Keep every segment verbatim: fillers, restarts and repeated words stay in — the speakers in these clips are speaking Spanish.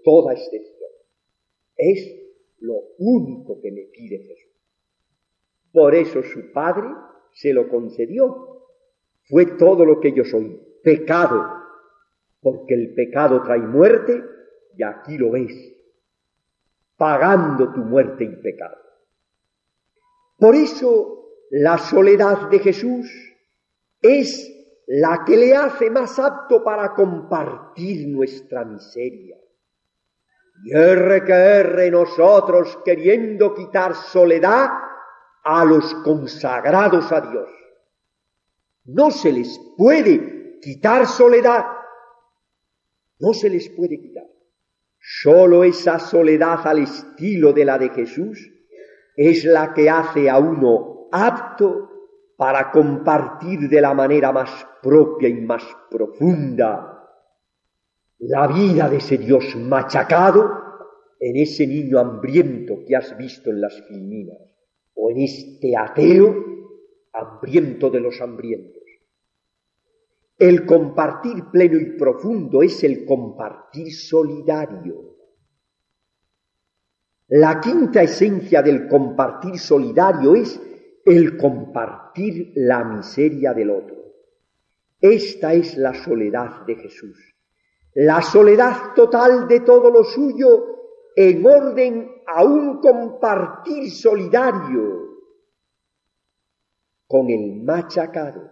toda excepción. Es lo único que me pide Jesús. Por eso su Padre se lo concedió. Fue todo lo que yo soy, pecado, porque el pecado trae muerte, y aquí lo ves, pagando tu muerte y pecado. Por eso la soledad de Jesús es la que le hace más apto para compartir nuestra miseria. Y erre que erre nosotros queriendo quitar soledad a los consagrados a Dios. No se les puede quitar soledad, no se les puede quitar. Solo esa soledad al estilo de la de Jesús es la que hace a uno apto para compartir de la manera más propia y más profunda la vida de ese Dios machacado en ese niño hambriento que has visto en las Filminas, o en este ateo hambriento de los hambrientos. El compartir pleno y profundo es el compartir solidario. La quinta esencia del compartir solidario es el compartir la miseria del otro. Esta es la soledad de Jesús. La soledad total de todo lo suyo en orden a un compartir solidario con el machacado.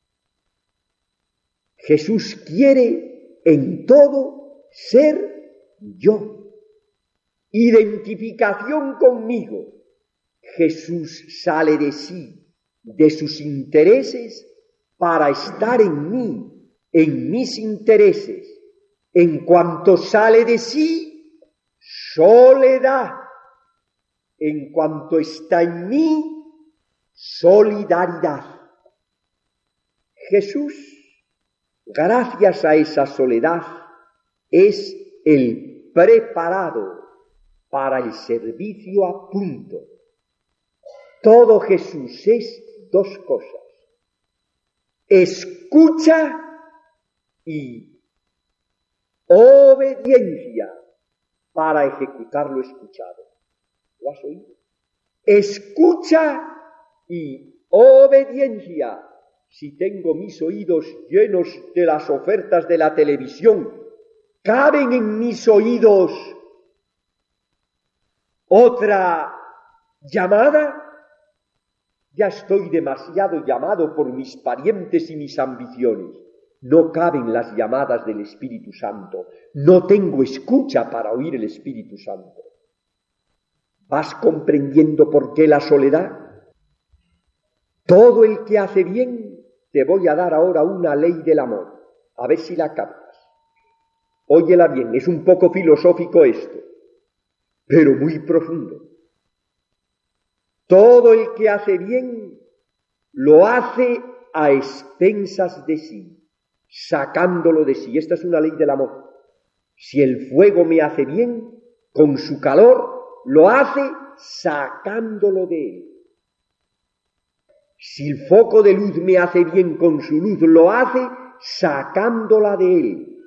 Jesús quiere en todo ser yo. Identificación conmigo. Jesús sale de sí, de sus intereses, para estar en mí, en mis intereses. En cuanto sale de sí, soledad. En cuanto está en mí, solidaridad. Jesús, gracias a esa soledad, es el preparado para el servicio a punto. Todo Jesús es dos cosas: escucha y obediencia para ejecutar lo escuchado. ¿Lo has oído? Escucha y obediencia. Si tengo mis oídos llenos de las ofertas de la televisión, ¿caben en mis oídos otra llamada? Ya estoy demasiado llamado por mis parientes y mis ambiciones. No caben las llamadas del Espíritu Santo. No tengo escucha para oír el Espíritu Santo. ¿Vas comprendiendo por qué la soledad? Todo el que hace bien, te voy a dar ahora una ley del amor. A ver si la captas. Óyela bien, es un poco filosófico esto, pero muy profundo. Todo el que hace bien, lo hace a expensas de sí, sacándolo de sí. Esta es una ley del amor. Si el fuego me hace bien, con su calor, lo hace sacándolo de él. Si el foco de luz me hace bien con su luz, lo hace sacándola de él.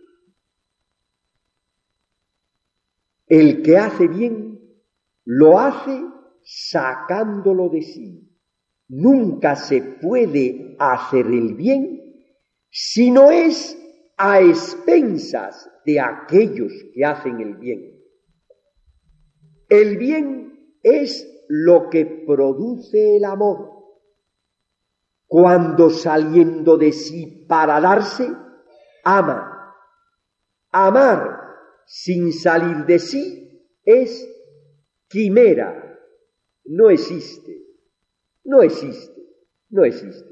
El que hace bien, lo hace sacándolo de sí. Nunca se puede hacer el bien si no es a expensas de aquellos que hacen el bien. El bien es lo que produce el amor. Cuando saliendo de sí para darse, ama. Amar sin salir de sí es quimera. No existe, no existe, no existe.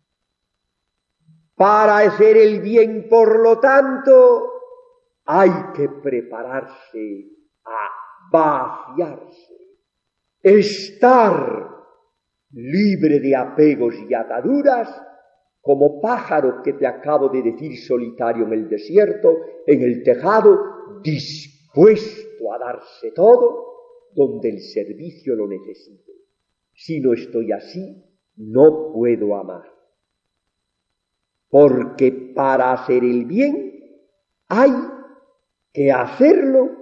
Para hacer el bien, por lo tanto, hay que prepararse a vaciarse, estar libre de apegos y ataduras, como pájaro que te acabo de decir solitario en el desierto, en el tejado, dispuesto a darse todo donde el servicio lo necesite. Si no estoy así, no puedo amar. Porque para hacer el bien hay que hacerlo